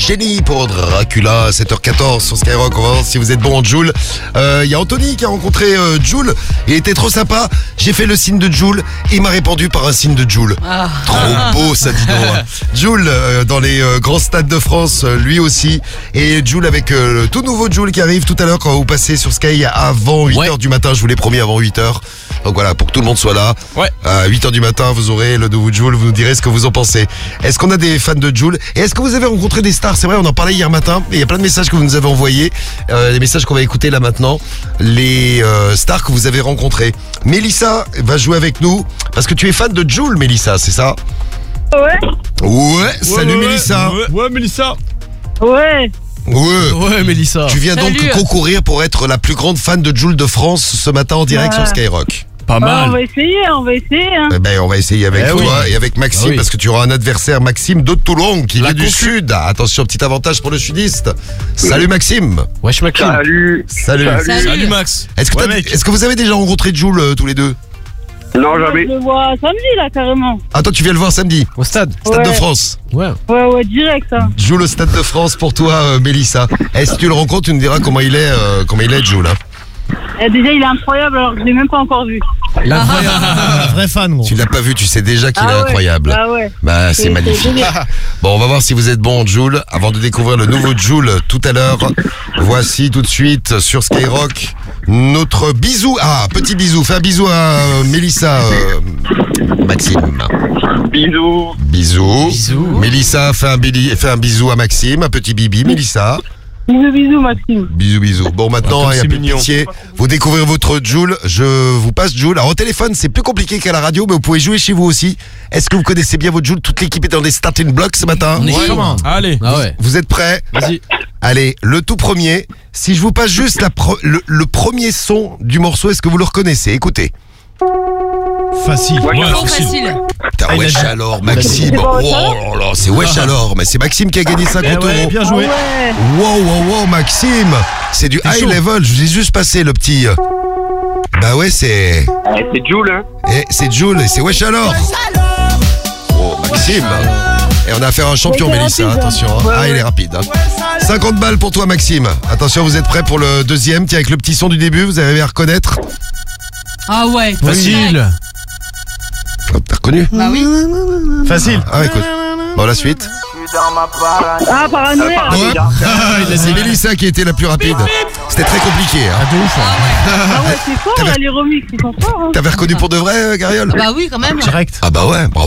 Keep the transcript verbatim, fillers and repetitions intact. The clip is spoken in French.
Génie pour Dracula à sept heures quatorze sur Skyrock. On va voir si vous êtes bon en Jul. Il euh, y a Anthony qui a rencontré euh, Jul. Il était trop sympa. J'ai fait le signe de Jul et il m'a répondu par un signe de Jul. Ah. Trop beau ça, dis donc. Jul euh, dans les euh, grands stades de France, euh, lui aussi. Et Jul avec euh, le tout nouveau Jul qui arrive tout à l'heure quand vous passez sur Sky avant huit heures Ouais. du matin. Je vous l'ai promis avant huit heures. Donc voilà, pour que tout le monde soit là. Ouais. À huit heures du matin, vous aurez le nouveau Jul. Vous nous direz ce que vous en pensez. Est-ce qu'on a des fans de Jul? Et est-ce que vous avez rencontré des stars? C'est vrai, on en parlait hier matin. Et il y a plein de messages que vous nous avez envoyés. Euh, les messages qu'on va écouter là maintenant. Les euh, stars que vous avez rencontrées. Mélissa va jouer avec nous. Parce que tu es fan de Jul, Mélissa, c'est ça? Ouais. Ouais, salut Ouais, ouais, Mélissa. Ouais, ouais, Mélissa. Ouais. Ouais. Ouais, Mélissa. Tu viens donc Salut. concourir pour être la plus grande fan de Jul de France ce matin en direct Ouais. sur Skyrock. Pas Ah, on mal. va essayer, on va essayer. Hein. Eh ben, on va essayer avec Eh toi oui. et avec Maxime Ah oui. parce que tu auras un adversaire, Maxime de Toulon, qui La vient du concu- sud. Attention, petit avantage pour le sudiste. Salut Maxime. Wesh, Maxime. Salut. Salut. Salut. Salut, Max. Est-ce que, Ouais, t'as- mec. est-ce que vous avez déjà rencontré Jul euh, tous les deux? Non, Je jamais. le vois samedi, là, carrément. Ah, toi, tu viens le voir samedi. Au stade. Stade de Ouais. France. Ouais. Ouais, ouais, direct, hein. Jul au Stade de France pour toi, euh, Mélissa. Est-ce que tu le rencontres, tu nous diras comment il est, euh, comment il est, Jul. Hein. Et déjà, il est incroyable, alors que je l'ai même pas encore vu. L'incroyable. Un vrai fan, gros. Tu l'as pas vu, tu sais déjà qu'il Ah est ouais. incroyable. Ah ouais. Bah, c'est C'est- magnifique. c'est génial. Bon, on va voir si vous êtes bon en Jul. Avant de découvrir le nouveau Jul tout à l'heure, voici tout de suite sur Skyrock notre bisou. Ah, petit bisou. Fais un bisou à euh, Mélissa, euh, Maxime. Bisous. Bisous. Bisous. Mélissa, fais un, bili- fais un bisou à Maxime. Un petit bibi, Mélissa. Bisous, bisous, Maxime. Bisous, bisous. Bon, maintenant, Ah, comme il y a c'est plus de mignon. pitié. Vous découvrez votre Jul. Je vous passe Jul. Alors, au téléphone, c'est plus compliqué qu'à la radio, mais vous pouvez jouer chez vous aussi. Est-ce que vous connaissez bien votre Jul? Toute l'équipe est dans des starting blocks ce matin. On est Ouais. chaud. Allez. Ah ouais. Vous êtes prêts? Vas-y. Allez, le tout premier. Si je vous passe juste la pre- le, le premier son du morceau, est-ce que vous le reconnaissez? Écoutez. Facile. Ouais, Trop facile. Putain, Ah, il a wesh dit- alors, Maxime. C'est Oh pas Wesh là là, c'est wesh alors. Mais c'est Maxime qui a gagné cinquante euros. bien Ah joué. ouais. Wow, wow, wow, Maxime. C'est du C'est high chaud. level. Je vous ai juste passé le petit. euh, Bah ouais, c'est. Eh, c'est Jules, hein. Eh, c'est Jul et c'est wesh alors. Oh, Maxime. Et on a affaire à un champion, Ouais, il est Mélissa. rapide, hein. Attention. hein. Ouais, Ah, il ouais. est rapide. hein. cinquante balles pour toi, Maxime. Attention, vous êtes prêts pour le deuxième? Tiens, avec le petit son du début, vous avez à reconnaître. Ah ouais. Facile. Oh, t'as reconnu? Bah oui. Facile. Ah, écoute. Bon, la suite. Ah, paranoïa. Ah, Ouais. les gars. Ah, c'est Mélissa qui a été la plus rapide. C'était très compliqué. Hein. Ah, de ouf. hein. Ah ouais, c'est fort, là, les remix, ils sont forts. Hein. T'avais reconnu pour de vrai, euh, Gariol? Bah oui, quand même. Direct. Ah bah ouais, bravo.